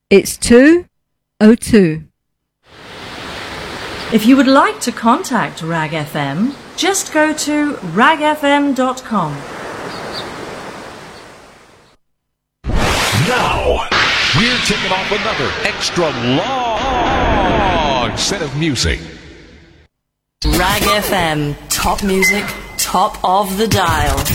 It's 202. If you would like to contact Rag FM, just go to ragfm.com. Now, we're taking off another extra long set of music. Rag FM, top music, top of the dial.